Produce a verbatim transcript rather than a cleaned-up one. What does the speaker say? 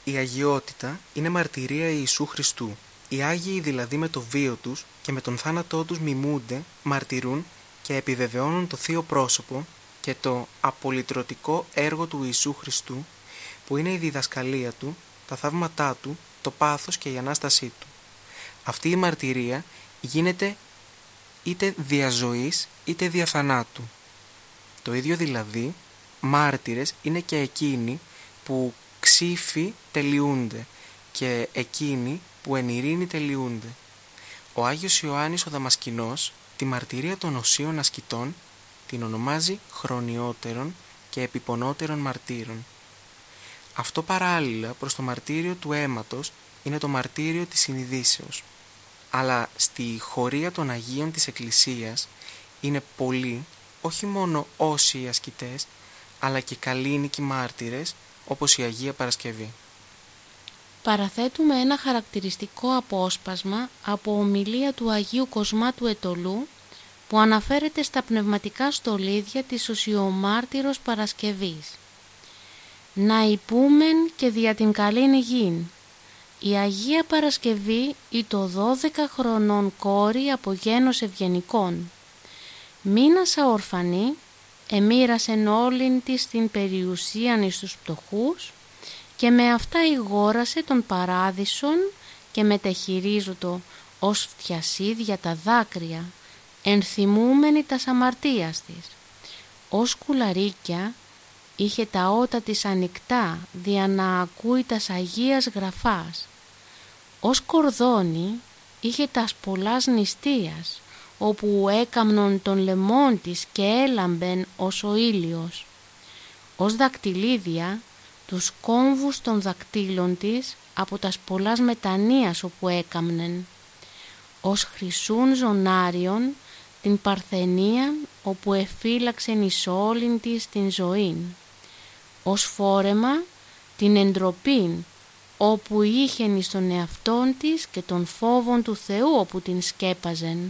Η αγιότητα είναι μαρτυρία Ιησού Χριστού. Οι Άγιοι δηλαδή με το βίο τους και με τον θάνατό τους μιμούνται, μαρτυρούν και επιβεβαιώνουν το θείο πρόσωπο και το απολυτρωτικό έργο του Ιησού Χριστού, που είναι η διδασκαλία Του, τα θαύματά Του, το πάθος και η Ανάστασή Του. Αυτή η μαρτυρία γίνεται είτε δια ζωής είτε δια θανάτου. Το ίδιο δηλαδή, μάρτυρες είναι και εκείνοι που ξύφοι τελειούνται και εκείνοι που εν ειρήνη τελειούνται. Ο Άγιος Ιωάννης ο Δαμασκηνός τη μαρτυρία των οσίων ασκητών την ονομάζει χρονιότερον και επιπονότερον μαρτύρων. Αυτό παράλληλα προς το μαρτύριο του αίματος είναι το μαρτύριο της συνειδήσεως. Αλλά στη χωρία των Αγίων της Εκκλησίας είναι πολλοί, όχι μόνο όσοι ασκητές, αλλά και καλήνικοι μάρτυρες, όπως η Αγία Παρασκευή. Παραθέτουμε ένα χαρακτηριστικό απόσπασμα από ομιλία του Αγίου Κοσμά του Αιτωλού, που αναφέρεται στα πνευματικά στολίδια της οσιομάρτυρος Παρασκευής. «Να υπούμεν και δια την καλήν υγιήν. Η Αγία Παρασκευή ή το δώδεκα χρονών κόρη από γένος ευγενικών. Μήνασα ορφανή, εμοίρασεν όλην της την περιουσίαν εις τους πτωχούς και με αυτά ηγόρασε τον παράδεισον και μετεχειρίζωτο ως φτιασίδια τα δάκρυα, ενθυμούμενη τας αμαρτίας της. Ως κουλαρίκια είχε τα ότα της ανοιχτά δια να ακούει τας Αγίας Γραφάς. Ως κορδόνι είχε τας πολλάς νηστείας, όπου έκαμνον τον λαιμόν της και έλαμπεν ως ο ήλιος. Ως δακτυλίδια τους κόμβους των δακτύλων της από τας πολλάς μετανοίας όπου έκαμνεν. Ως χρυσούν ζωνάριον την παρθενία όπου εφύλαξεν εις όλην της την ζωήν. Ως φόρεμα την εντροπήν όπου είχεν εις τον εαυτόν της και τον φόβον του Θεού όπου την σκέπαζεν.